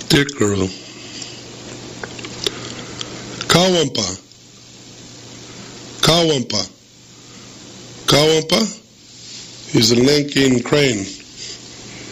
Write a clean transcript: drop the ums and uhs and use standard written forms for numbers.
Dick girl. Kawampa. Kawampa. Kawampa is a Lincoln crane.